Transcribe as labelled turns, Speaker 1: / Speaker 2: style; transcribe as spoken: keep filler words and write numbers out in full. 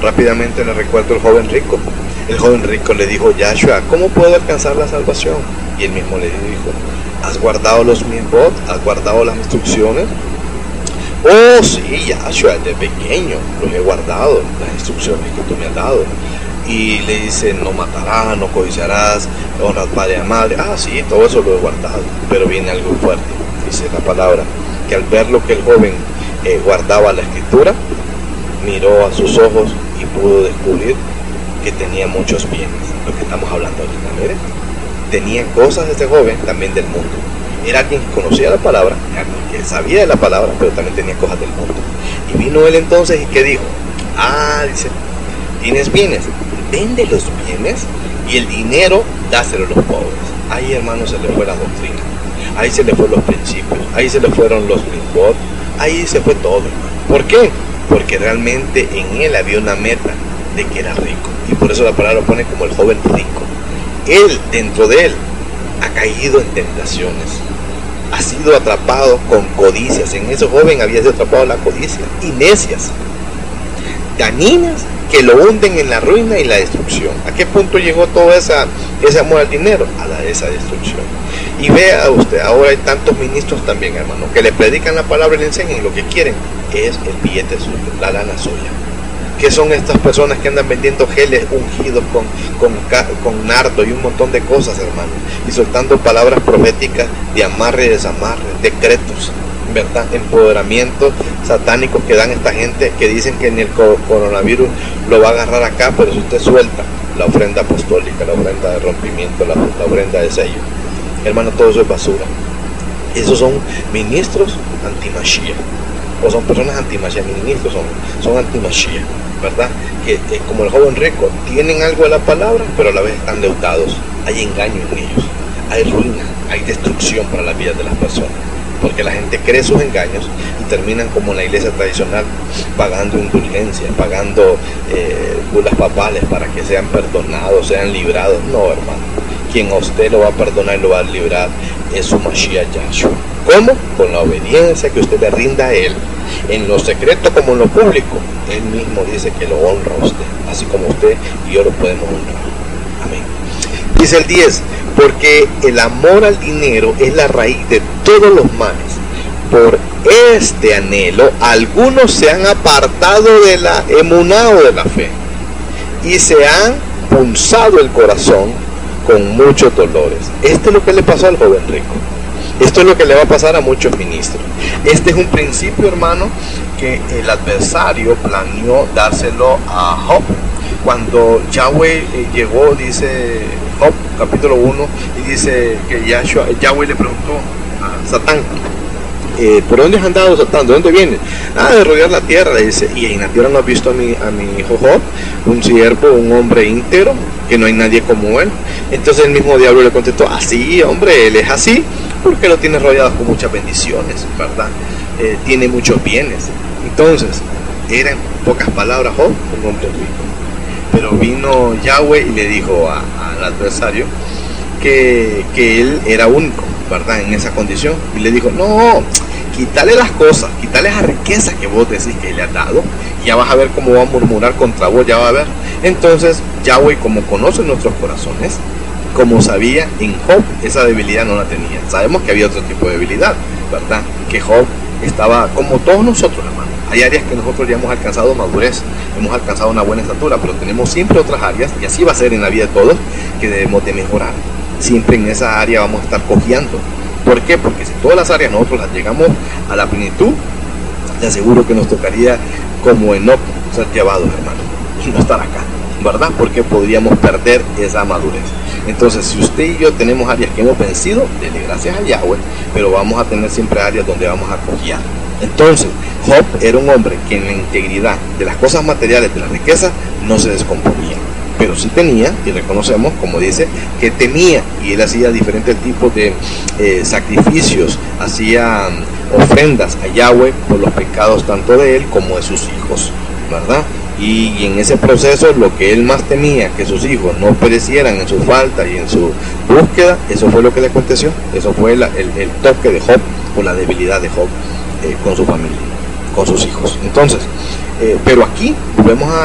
Speaker 1: rápidamente le recuerdo el joven rico. El joven rico le dijo: Yahshua, ¿cómo puedo alcanzar la salvación? Y él mismo le dijo: ¿has guardado los mitzvot? ¿Has guardado las instrucciones? Oh sí, Yahshua, de pequeño los he guardado, las instrucciones que tú me has dado. Y le dice: no matarás, no codiciarás, honra padre y madre. Ah sí, todo eso lo he guardado. Pero viene algo fuerte, dice la palabra, que al ver lo que el joven eh, guardaba la escritura, miró a sus ojos y pudo descubrir que tenía muchos bienes. Lo que estamos hablando ahorita, mire, tenía cosas de este joven también del mundo. Era alguien que conocía la palabra, era alguien que sabía de la palabra, pero también tenía cosas del mundo. Y vino él entonces y ¿qué dijo? Ah, dice: ¿tienes bienes? Vende los bienes y el dinero dáselo a los pobres. Ahí, hermano, se le fue la doctrina, ahí se le fueron los principios, ahí se le fueron los mitzvot, ahí se fue todo, hermano. ¿Por qué? Porque realmente en él había una meta de que era rico, y por eso la palabra lo pone como el joven rico. Él, dentro de él, ha caído en tentaciones, ha sido atrapado con codicias. En ese joven había sido atrapado la codicia, y necias, dañinas, que lo hunden en la ruina y la destrucción. ¿A qué punto llegó todo esa, ese amor al dinero? A la, esa destrucción. Y vea usted, ahora hay tantos ministros también, hermano, que le predican la palabra y le enseñan, y lo que quieren es el billete suyo, la lana suya. ¿Qué son estas personas que andan vendiendo geles ungidos con, con, con nardo y un montón de cosas, hermano? Y soltando palabras proféticas de amarre y desamarre, decretos, ¿verdad? Empoderamientos satánicos que dan esta gente, que dicen que en el coronavirus lo va a agarrar acá, pero si usted suelta la ofrenda apostólica, la ofrenda de rompimiento, la, la ofrenda de sello, hermano, todo eso es basura. Esos son ministros anti-Mashiach, o son personas anti-Mashiach, ministros son, son anti-Mashiach, ¿verdad? Que eh, como el joven rico, tienen algo de la palabra, pero a la vez están endeudados. Hay engaño en ellos, hay ruina, hay destrucción para las vidas de las personas, porque la gente cree sus engaños y terminan como en la iglesia tradicional, pagando indulgencias, pagando eh, bulas papales para que sean perdonados, sean librados. No, hermano, quien a usted lo va a perdonar y lo va a librar es su Mashiach Yahshua. ¿Cómo? Con la obediencia que usted le rinda a él, en lo secreto como en lo público. Él mismo dice que lo honra a usted, así como usted y yo lo podemos honrar. Amén. Dice el diez: porque el amor al dinero es la raíz de todos los males. Por este anhelo algunos se han apartado de la emuná o de la fe, y se han punzado el corazón con muchos dolores. Esto es lo que le pasó al joven rico. Esto es lo que le va a pasar a muchos ministros. Este es un principio, hermano, que el adversario planeó dárselo a Job. Cuando Yahweh eh, llegó, dice Job capítulo uno, y dice que Yahshua, Yahweh le preguntó a Satán: eh, ¿por dónde has andado, Satán? ¿De dónde vienes? Ah, de rodear la tierra. Dice: y en la tierra no has visto a mi, a mi hijo Job, un siervo, un hombre íntegro, que no hay nadie como él. Entonces el mismo diablo le contestó: así, hombre, él es así porque lo tiene rodeado con muchas bendiciones, ¿verdad? Eh, tiene muchos bienes. Entonces, era en pocas palabras Job un hombre rico. Pero vino Yahweh y le dijo al adversario que, que él era único, ¿verdad? En esa condición. Y le dijo: no, quítale las cosas, quítale esa riqueza que vos decís que le has dado, y ya vas a ver cómo va a murmurar contra vos, ya va a ver. Entonces Yahweh, como conoce nuestros corazones, como sabía, en Job esa debilidad no la tenía. Sabemos que había otro tipo de debilidad, ¿verdad? Que Job estaba como todos nosotros, hermano. Hay áreas que nosotros ya hemos alcanzado madurez, hemos alcanzado una buena estatura, pero tenemos siempre otras áreas, y así va a ser en la vida de todos, que debemos de mejorar. Siempre en esa área vamos a estar cojeando. ¿Por qué? Porque si todas las áreas nosotros las llegamos a la plenitud, te aseguro que nos tocaría como Enoc ser llevados, hermano, y no estar acá, ¿verdad? Porque podríamos perder esa madurez. Entonces, si usted y yo tenemos áreas que hemos vencido, dele gracias a Yahweh, pero vamos a tener siempre áreas donde vamos a cojear. Entonces, Job era un hombre que en la integridad de las cosas materiales, de la riqueza, no se descomponía, pero sí tenía, y reconocemos, como dice, que temía, y él hacía diferentes tipos de eh, sacrificios, hacía um, ofrendas a Yahweh por los pecados tanto de él como de sus hijos, ¿verdad? Y, y en ese proceso, lo que él más temía, que sus hijos no perecieran en su falta y en su búsqueda, eso fue lo que le aconteció. Eso fue la, el, el toque de Job, o la debilidad de Job eh, con su familia, con sus hijos. Entonces, eh, pero aquí volvemos a